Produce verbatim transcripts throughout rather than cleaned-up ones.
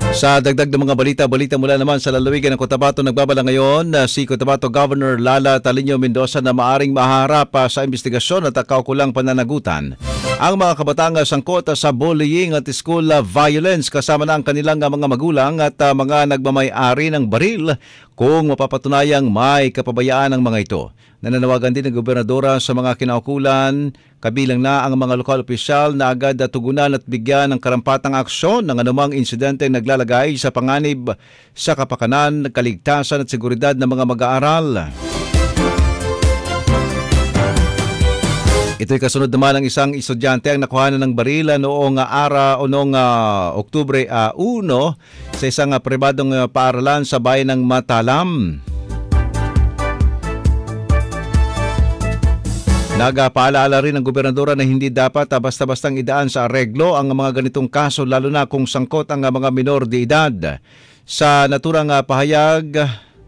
Sa dagdag ng mga balita-balita mula naman sa lalawigan ng Cotabato, nagbabala ngayon na si Cotabato Governor Lala Talino Mendoza na maaring maharap pa sa investigasyon at kaukulang pananagutan ang mga kabataang sangkot sa bullying at school violence kasama na ang kanilang mga magulang at uh, mga nagmamay-ari ng baril kung mapapatunayang may kapabayaan ng mga ito. Nananawagan din ng gobernadora sa mga kinaukulan, kabilang na ang mga lokal opisyal na agad tugunan at bigyan ng karampatang aksyon ng anumang insidente naglalagay sa panganib sa kapakanan, kaligtasan at seguridad ng mga mag-aaral. Ito'y kasunod naman ng isang estudyante ang nakuhanan ng baril noong ara o noong uh, Oktubre uh, uno sa isang uh, pribadong uh, paaralan sa bayan ng Matalam. Nagpaalaala rin ng gobernadora na hindi dapat uh, basta-bastang idaan sa areglo ang mga ganitong kaso lalo na kung sangkot ang uh, mga minor de edad. Sa naturang uh, pahayag,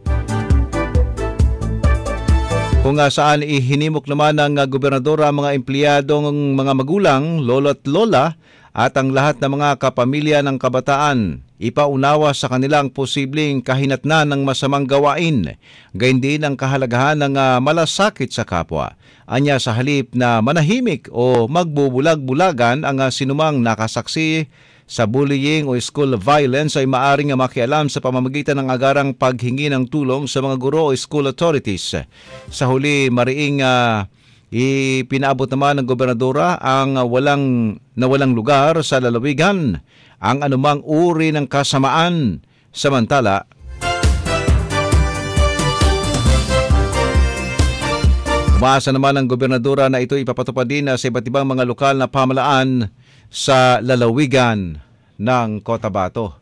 kung uh, saan ihinimok naman ng uh, gobernadora ang mga empleyadong mga magulang, lolo at lola at ang lahat ng mga kapamilya ng kabataan, ipaunawa sa kanilang posibleng kahinatnan ng masamang gawain, gayon din ang kahalagahan ng uh, malasakit sa kapwa. Anya sa halip na manahimik o magbubulag-bulagan ang uh, sinumang nakasaksi sa bullying o school violence ay maaring makialam sa pamamagitan ng agarang paghingi ng tulong sa mga guro o school authorities. Sa huli, mariing uh, ipinaabot naman ng gobernadora ang uh, walang nawalang lugar sa lalawigan ang anumang uri ng kasamaan. Samantala, umaasa naman ng gobernadora na ito ipapatupad din sa iba't ibang mga lokal na pamahalaan sa lalawigan ng Cotabato.